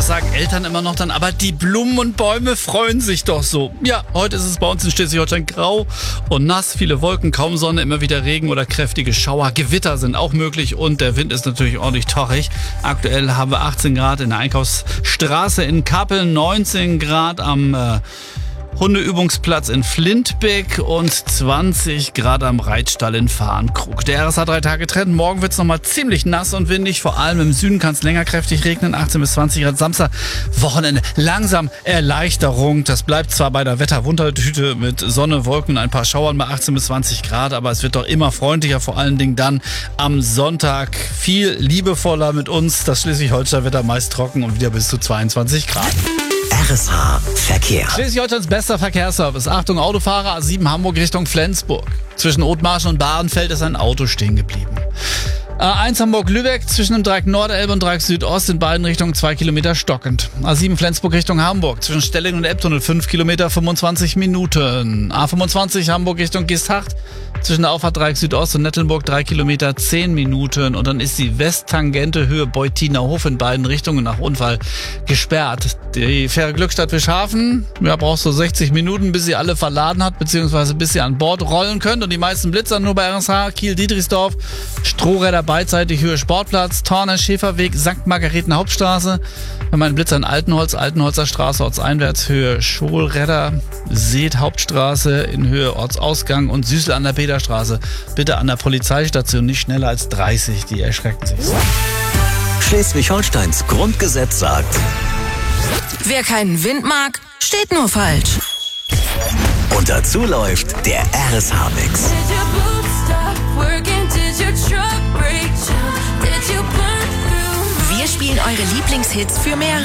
Was sagen Eltern immer noch dann? Aber die Blumen und Bäume freuen sich doch so. Ja, heute ist es bei uns in Schleswig-Holstein grau und nass, viele Wolken, kaum Sonne, immer wieder Regen oder kräftige Schauer. Gewitter sind auch möglich und der Wind ist natürlich ordentlich torrig. Aktuell haben wir 18 Grad in der Einkaufsstraße in Kappeln, 19 Grad am Hundeübungsplatz in Flintbeck und 20 Grad am Reitstall in Farnkrug. Der RSH 3 Tage Trend. Morgen wird es nochmal ziemlich nass und windig. Vor allem im Süden kann es länger kräftig regnen. 18 bis 20 Grad. Samstag, Wochenende. Langsam Erleichterung. Das bleibt zwar bei der Wetterwundertüte mit Sonne, Wolken und ein paar Schauern bei 18 bis 20 Grad, aber es wird doch immer freundlicher. Vor allen Dingen dann am Sonntag viel liebevoller mit uns. Das Schleswig-Holstein-Wetter meist trocken und wieder bis zu 22 Grad. RSH Verkehr. Schleswig-Holsteins bester Verkehrsservice. Achtung, Autofahrer, A7 Hamburg Richtung Flensburg. Zwischen Othmarschen und Bahrenfeld ist ein Auto stehen geblieben. A1 Hamburg-Lübeck zwischen dem Dreieck Nordelbe und Dreieck Südost in beiden Richtungen 2 Kilometer stockend. A7 Flensburg Richtung Hamburg zwischen Stellingen und Elbtunnel 5 Kilometer 25 Minuten. A25 Hamburg Richtung Geesthacht zwischen der Auffahrt Dreieck Südost und Nettelnburg 3 Kilometer 10 Minuten. Und dann ist die Westtangente Höhe Beutiner Hof in beiden Richtungen nach Unfall gesperrt. Die Fähre Glückstadt Fischhafen, brauchst du 60 Minuten, bis sie alle verladen hat, beziehungsweise bis sie an Bord rollen könnt. Und die meisten Blitzer nur bei RSH, Kiel-Dietrichsdorf, Strohräder beidseitig Höhe Sportplatz, Torne, Schäferweg, St. Margareten Hauptstraße. Wenn man Blitzer in Altenholz, Altenholzer Straße, ortseinwärts Höhe Scholräder, Seet Hauptstraße in Höhe Ortsausgang und Süßel an der Peterstraße. Bitte an der Polizeistation nicht schneller als 30, die erschrecken sich so. Schleswig-Holsteins Grundgesetz sagt: Wer keinen Wind mag, steht nur falsch. Und dazu läuft der RSH-Mix. Wir spielen eure Lieblingshits für mehr